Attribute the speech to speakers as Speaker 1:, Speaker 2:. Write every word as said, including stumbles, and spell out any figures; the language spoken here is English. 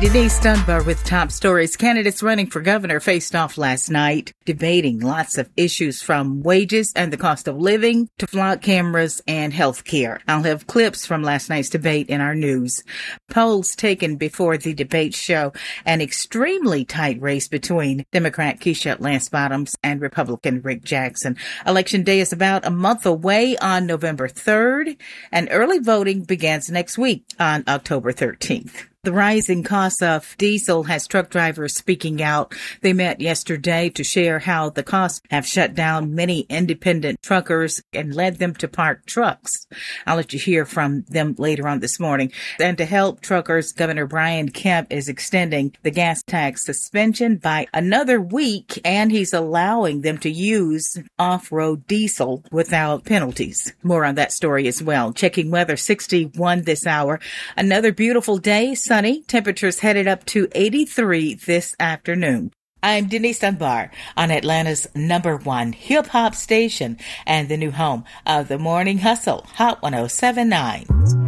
Speaker 1: Denise Dunbar with top stories. Candidates running for governor faced off last night, debating lots of issues from wages and the cost of living to flock cameras and health care. I'll have clips from last night's debate in our news. Polls taken before the debate show an extremely tight race between Democrat Keisha Lance Bottoms and Republican Rick Jackson. Election day is about a month away on November third, and early voting begins next week on October thirteenth. The rising cost of diesel has truck drivers speaking out. They met yesterday to share how the costs have shut down many independent truckers and led them to park trucks. I'll let you hear from them later on this morning. And to help truckers, Governor Brian Kemp is extending the gas tax suspension by another week, and he's allowing them to use off-road diesel without penalties. More on that story as well. Checking weather, sixty-one this hour. Another beautiful day. Sunny. Temperatures headed up to eighty-three this afternoon. I'm Denise Dunbar on Atlanta's number one hip-hop station and the new home of the Morning Hustle, Hot one oh seven point nine.